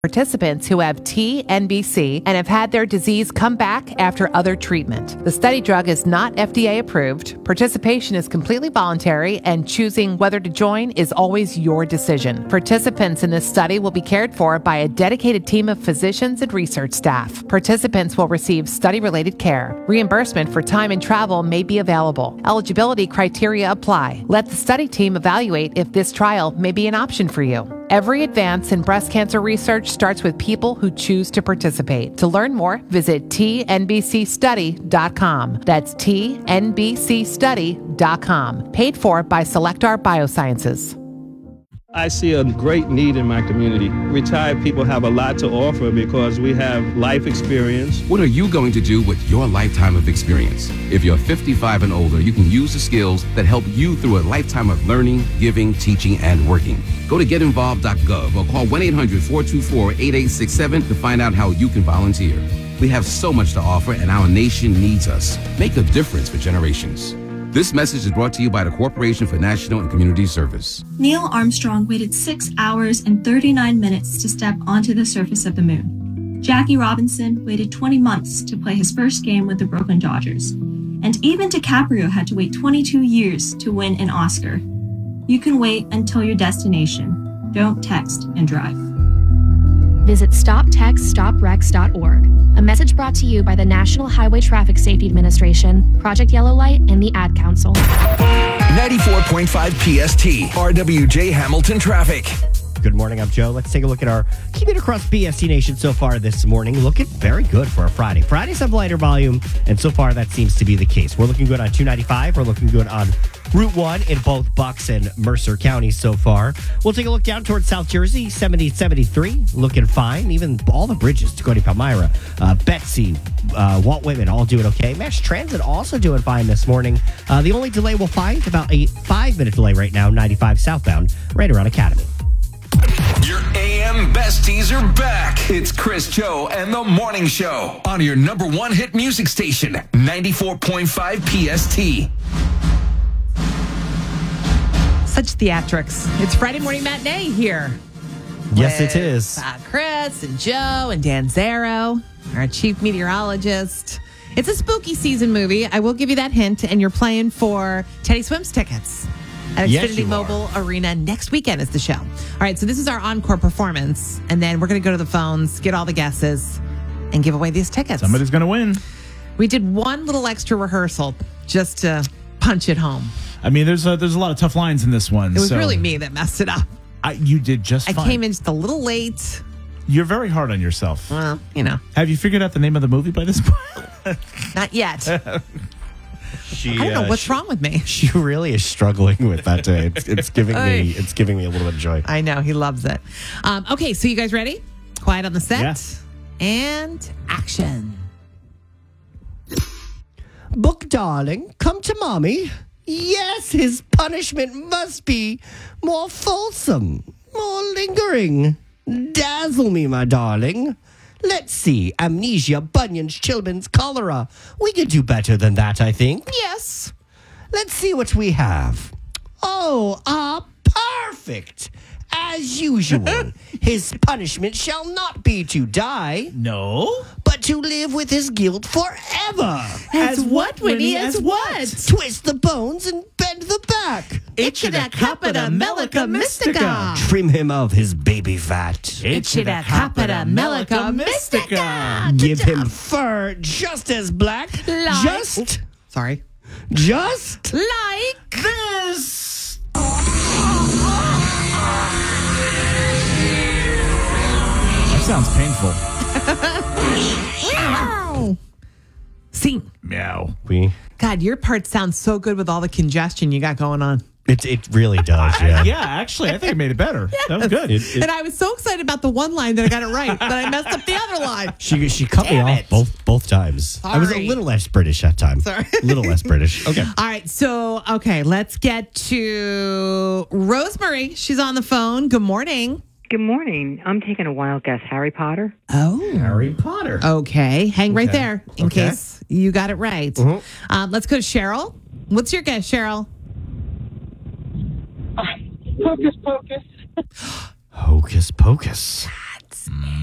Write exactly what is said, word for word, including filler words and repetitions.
Participants who have T N B C and have had their disease come back after other treatment. The study drug is not F D A approved. Participation is completely voluntary, and choosing whether to join is always your decision. Participants in this study will be cared for by a dedicated team of physicians and research staff. Participants will receive study-related care. Reimbursement for time and travel may be available. Eligibility criteria apply. Let the study team evaluate if this trial may be an option for you. Every advance in breast cancer research starts with people who choose to participate. To learn more, visit T N B C study dot com. That's T N B C study dot com. Paid for by Selectar Biosciences. I see a great need in my community. Retired people have a lot to offer because we have life experience. What are you going to do with your lifetime of experience? If you're fifty-five and older, you can use the skills that help you through a lifetime of learning, giving, teaching, and working. Go to get involved dot gov or call one eight hundred four two four eight eight six seven to find out how you can volunteer. We have so much to offer, and our nation needs us. Make a difference for generations. This message is brought to you by the Corporation for National and Community Service. Neil Armstrong waited six hours and thirty-nine minutes to step onto the surface of the moon. Jackie Robinson waited twenty months to play his first game with the Brooklyn Dodgers. And even DiCaprio had to wait twenty-two years to win an Oscar. You can wait until your destination. Don't text and drive. Visit stop text stop wrecks dot org. A message brought to you by the National Highway Traffic Safety Administration, Project Yellow Light, and the Ad Council. ninety-four point five P S T, R W J Hamilton Traffic. Good morning, I'm Joe. Let's take a look at our commute across B S T Nation so far this morning. Looking very good for a Friday. Fridays have lighter volume, and so far that seems to be the case. We're looking good on two ninety-five. We're looking good on Route one in both Bucks and Mercer counties so far. We'll take a look down towards South Jersey, seventy seventy-three, looking fine. Even all the bridges, Tacony Palmyra, uh, Betsy, uh, Walt Whitman, all doing okay. Mass Transit also doing fine this morning. Uh, the only delay we'll find, about a five-minute delay right now, ninety-five southbound, right around Academy. Your A M besties are back. It's Chris, Joe, and the Morning Show on your number one hit music station, ninety-four point five P S T. Such theatrics. It's Friday morning matinee here. Yes, with, it is. Uh, Chris and Joe and Dan Zero, our chief meteorologist. It's a spooky season movie. I will give you that hint. And you're playing for Teddy Swims tickets at Yes, Xfinity you Mobile Arena next weekend is the show. All right, so this is our encore performance. And then we're going to go to the phones, get all the guesses, and give away these tickets. Somebody's going to win. We did one little extra rehearsal just to punch it home. I mean, there's a, there's a lot of tough lines in this one. It was so really me that messed it up. I, you did just I fine. came in just a little late. You're very hard on yourself. Well, you know. Have you figured out the name of the movie by this point? Not yet. She, I don't know uh, what's she, wrong with me. She really is struggling with that day. It's, it's giving me it's giving me a little bit of joy. I know, he loves it. Um, okay, so you guys ready? Quiet on the set. Yeah. And action. Book, darling, come to mommy. Yes, his punishment must be more fulsome, more lingering. Dazzle me, my darling. Let's see. Amnesia, bunions, chilblains, cholera. We could do better than that, I think. Yes. Let's see what we have. Oh, ah, perfect. As usual, his punishment shall not be to die, No. but to live with his guilt forever. As what, Winnie, as what? Twist the bones and bend the back. Ichida capita melica mystica. Trim him of his baby fat. Ichida capita melica mystica. Give him fur just as black. Like- Just, Sorry. just Like This. That sounds painful. Meow. Scene. Meow. we. God, your part sounds so good with all the congestion you got going on. It it really does. Yeah. Yeah, actually, I think it made it better. That was good. It- it- And I was so excited about the one line that I got it right, but I messed up the other line. She she cut Damn me off it. both both times. I was a Sorry. little less British that time. Sorry. A little less British. Okay. All right, so, okay, let's get to Rosemary. She's on the phone. Good morning. Good morning. I'm taking a wild guess. Harry Potter? Oh. Harry Potter. Okay, hang right Okay. there in Okay. case you got it right. Mhm. Um, let's go to Cheryl. What's your guess, Cheryl? Hocus Pocus. Hocus Pocus. That's Yes.